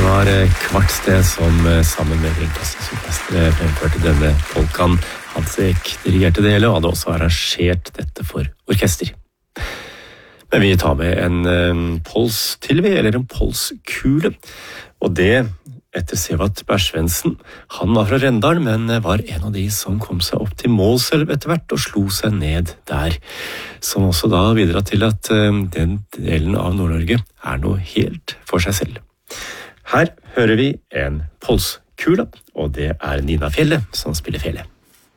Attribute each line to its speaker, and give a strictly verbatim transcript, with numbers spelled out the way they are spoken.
Speaker 1: var Kvartsted som sammen med Kringkastingsorkesteret fremførte denne polkaen. Hans Ek dirigerte det hele og hadde også arrangert dette for orkester. Men vi tar med en um, pols til vi, eller en polskule. Og det etter Severt Bergsvensen. Han var fra Rendalen, men var en av de som kom seg opp til Målselv etter hvert og slo seg ned der. Som også da bidrar til at um, den delen av Nord-Norge er noe helt for seg selv. Her hører vi en polskule, og det er Nina Fjelle som spiller fele.